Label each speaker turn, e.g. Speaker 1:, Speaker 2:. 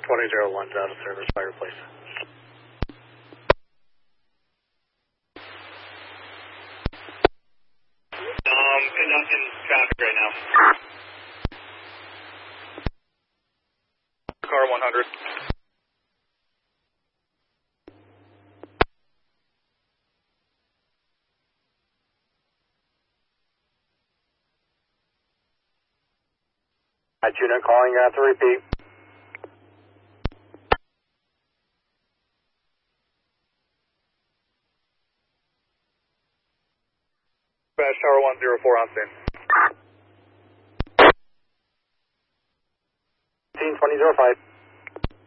Speaker 1: 2001's out of service, fire replace. Conducting traffic right now. Car 100. Unit calling, you have to repeat. Crash Tower 104 on scene. 2005.